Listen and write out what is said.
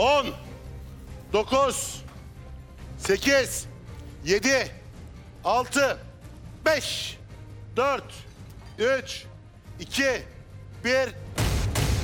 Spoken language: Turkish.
10, 9, 8, 7, 6, 5, 4, 3, 2, 1.